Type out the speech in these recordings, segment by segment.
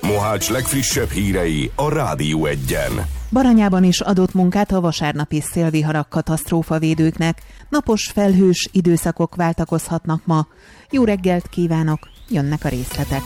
Mohács legfrissebb hírei a Rádió Egyen. Baranyában is adott munkát a vasárnapi szélviharak katasztrófavédőknek. Napos, felhős időszakok váltakozhatnak ma. Jó reggelt kívánok, jönnek a részletek.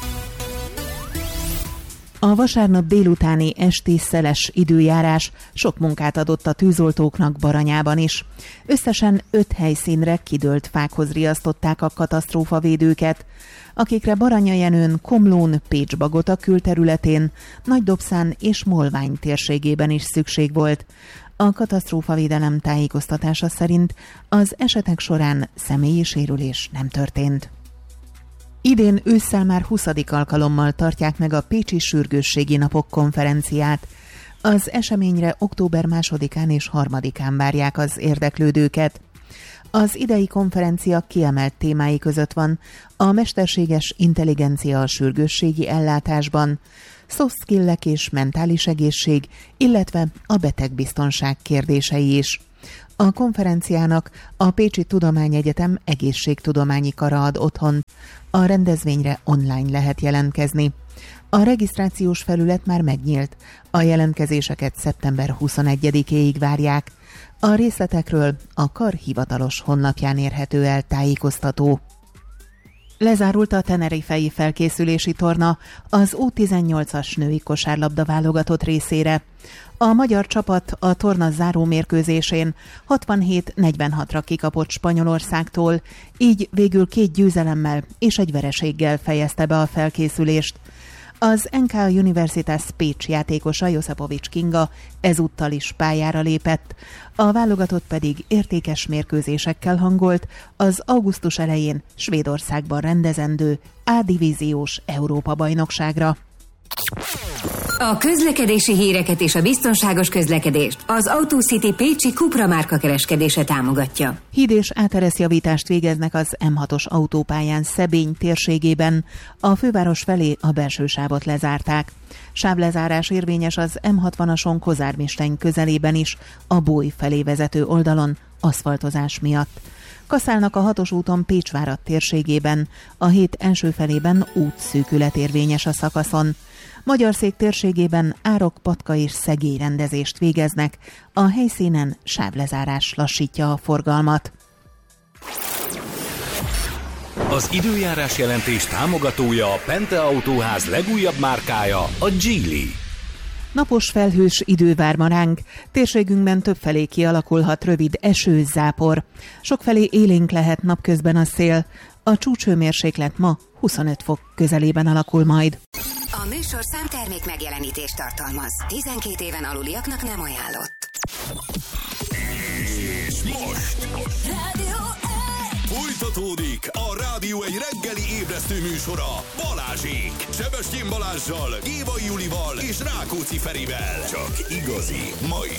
A vasárnap délutáni esti szeles időjárás sok munkát adott a tűzoltóknak Baranyában is. Összesen 5 helyszínre kidőlt fákhoz riasztották a katasztrófavédőket, akikre Baranyajenőn, Komlón, Pécs-Bagota külterületén, Nagydobszán és Molvány térségében is szükség volt. A katasztrófavédelem tájékoztatása szerint az esetek során személyi sérülés nem történt. Idén ősszel már 20. alkalommal tartják meg a Pécsi Sürgősségi Napok konferenciát. Az eseményre október 2-án és 3-án várják az érdeklődőket. Az idei konferencia kiemelt témái között van a mesterséges intelligencia a sürgősségi ellátásban, soft skillek és mentális egészség, illetve a betegbiztonság kérdései is. A konferenciának a Pécsi Tudományegyetem egészségtudományi kara ad otthont. A rendezvényre online lehet jelentkezni. A regisztrációs felület már megnyílt. A jelentkezéseket szeptember 21-éig várják. A részletekről a kar hivatalos honlapján érhető el tájékoztató. Lezárult a tenerifei felkészülési torna az U18-as női kosárlabda válogatott részére. A magyar csapat a torna záró mérkőzésén 67-46-ra kikapott Spanyolországtól, így végül 2 győzelemmel és egy vereséggel fejezte be a felkészülést. Az NK Universitas Pécs játékosa Josipovics Kinga ezúttal is pályára lépett, a válogatott pedig értékes mérkőzésekkel hangolt az augusztus elején Svédországban rendezendő A-divíziós Európa-bajnokságra. A közlekedési híreket és a biztonságos közlekedést az AutoCity pécsi Cupra márka kereskedése támogatja. Híd és átereszjavítást végeznek az M6-os autópályán Szebény térségében, a főváros felé a belső sávot lezárták. Sávlezárás érvényes az M60-ason Kozármisteny közelében is, a Bój felé vezető oldalon aszfaltozás miatt. Kaszálnak a 6-os úton Pécsvárad térségében, a hét első felében útszűkület érvényes a szakaszon. Magyarszék térségében Árok, Patka és Szegély rendezést végeznek, a helyszínen sávlezárás lassítja a forgalmat. Az időjárás jelentés támogatója a Pente Autóház legújabb márkája, a Geely. Napos, felhős idő vár ma ránk. Térségünkben többfelé kialakulhat rövid eső-zápor. Sokfelé élénk lehet napközben a szél. A csúcshőmérséklet ma 25 fok közelében alakul majd. A műsor számtermék megjelenítést tartalmaz. 12 éven aluliaknak nem ajánlott. És most folytatódik a Rádió egy reggeli ébresztő műsora Balázsék. Sebestyén Balázssal, Gévai Julival és Rákóczi Ferivel. Csak igazi, ma is